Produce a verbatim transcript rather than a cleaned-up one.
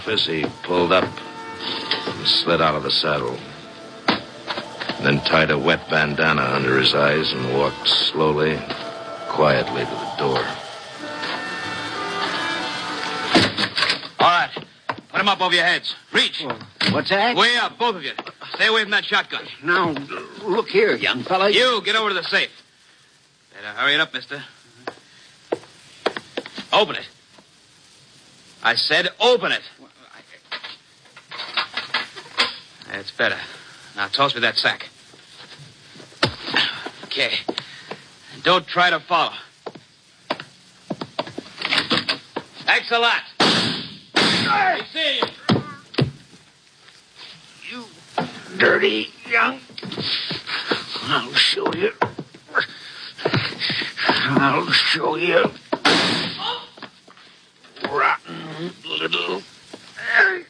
He pulled up and slid out of the saddle. Then tied a wet bandana under his eyes and walked slowly, quietly to the door. All right. Put him up over your heads. Reach. What's that? Way up, both of you. Stay away from that shotgun. Now, look here, young fella. You, get over to the safe. Better hurry it up, mister. Open it. I said open it. That's better. Now toss me that sack. Okay. Don't try to follow. Thanks a lot. I see you. You dirty young... I'll show you. I'll show you. Rotten little